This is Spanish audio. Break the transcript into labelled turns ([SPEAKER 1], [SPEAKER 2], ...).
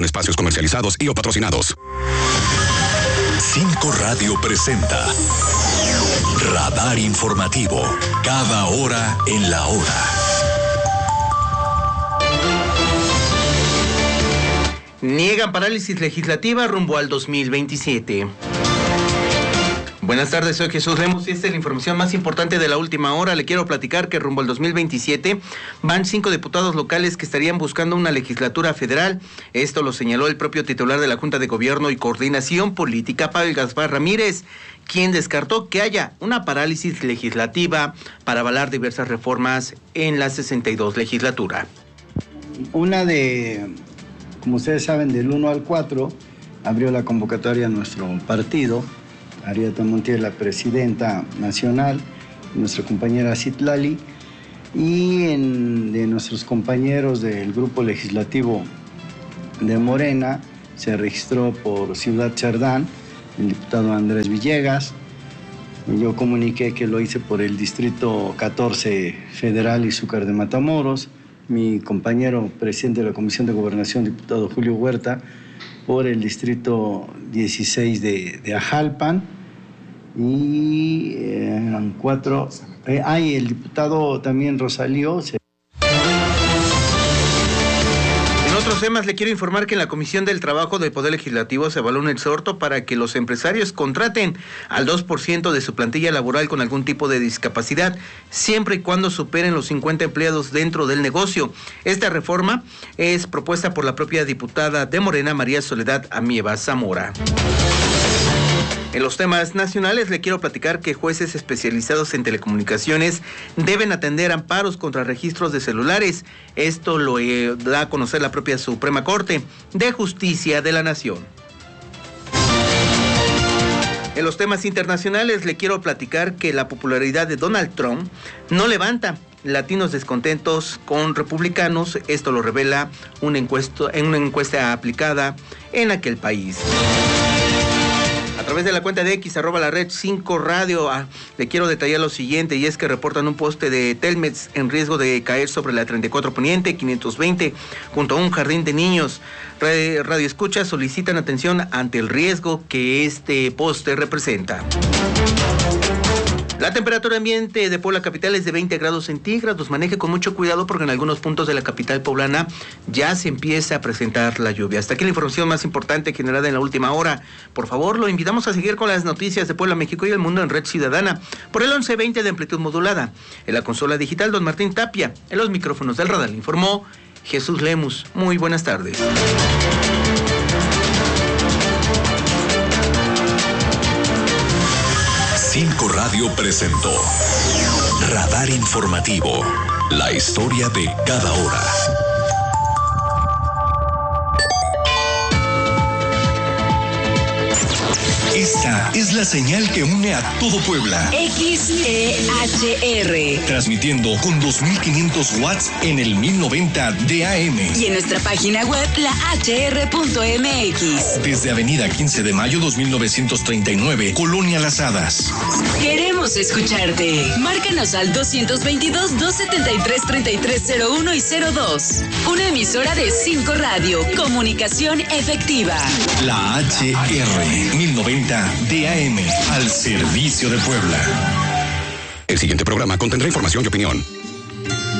[SPEAKER 1] espacios comercializados y o patrocinados.
[SPEAKER 2] 5 Radio presenta Radar Informativo, cada hora en la hora.
[SPEAKER 3] Niegan parálisis legislativa rumbo al 2027. Buenas tardes, soy Jesús Lemus y esta es la información más importante de la última hora. Le quiero platicar que rumbo al 2027 van 5 diputados locales que estarían buscando una legislatura federal. Esto lo señaló el propio titular de la Junta de Gobierno y Coordinación Política, Pavel Gaspar Ramírez, quien descartó que haya una parálisis legislativa para avalar diversas reformas en la 62 legislatura.
[SPEAKER 4] Como ustedes saben, del 1 al 4 abrió la convocatoria a nuestro partido. Ariadna Montiel, la presidenta nacional, nuestra compañera Citlali, y de nuestros compañeros del grupo legislativo de Morena, se registró por Ciudad Cerdán el diputado Andrés Villegas. Yo comuniqué que lo hice por el distrito 14 federal Izúcar de Matamoros. Mi compañero presidente de la Comisión de Gobernación, diputado Julio Huerta, por el distrito 16 de Ajalpan. Y eran 4. Y el diputado también Rosalío.
[SPEAKER 3] En otros temas, le quiero informar que en la Comisión del Trabajo del Poder Legislativo se avaló un exhorto para que los empresarios contraten al 2% de su plantilla laboral con algún tipo de discapacidad, siempre y cuando superen los 50 empleados dentro del negocio. Esta reforma es propuesta por la propia diputada de Morena, María Soledad Amieva Zamora. En los temas nacionales le quiero platicar que jueces especializados en telecomunicaciones deben atender amparos contra registros de celulares. Esto lo da a conocer la propia Suprema Corte de Justicia de la Nación. En los temas internacionales le quiero platicar que la popularidad de Donald Trump no levanta. Latinos descontentos con republicanos, esto lo revela una encuesta aplicada en aquel país. A través de la cuenta de X, @la-red5radio, le quiero detallar lo siguiente, y es que reportan un poste de Telmex en riesgo de caer sobre la 34 Poniente 520 junto a un jardín de niños. Radio Escucha solicitan atención ante el riesgo que este poste representa. La temperatura ambiente de Puebla capital es de 20 grados centígrados. Maneje con mucho cuidado porque en algunos puntos de la capital poblana ya se empieza a presentar la lluvia. Hasta aquí la información más importante generada en la última hora. Por favor, lo invitamos a seguir con las noticias de Puebla, México y el mundo en Red Ciudadana por el 1120 de amplitud modulada. En la consola digital, don Martín Tapia. En los micrófonos del radar informó Jesús Lemus. Muy buenas tardes.
[SPEAKER 2] 5 Radio presentó Radar Informativo, la historia de cada hora. Esta es la señal que une a todo Puebla.
[SPEAKER 5] XEHR.
[SPEAKER 2] Transmitiendo con 2500 watts en el 1090 de AM.
[SPEAKER 5] Y en nuestra página web, lahr.mx.
[SPEAKER 2] Desde Avenida 15 de Mayo 2939, Colonia Las Hadas.
[SPEAKER 5] Queremos escucharte. Márcanos al 222-273-3301 y 02. Una emisora de 5 Radio. Comunicación efectiva.
[SPEAKER 2] La HR 1090 DAM, al servicio de Puebla.
[SPEAKER 1] El siguiente programa contendrá información y opinión.